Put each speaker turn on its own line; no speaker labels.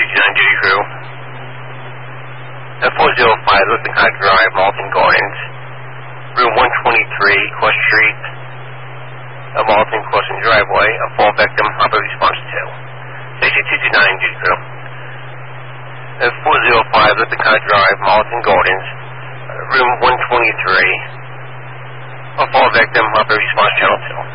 229 duty crew. At 405 Lippincott Drive, Malton Gardens. Room 123, Quest Street, Malton Crossing Driveway. A fall victim, proper response to. Station 229 duty crew. At 405 Lippincott Drive, Malton Gardens. Room 123. A fall victim, proper response channel 2.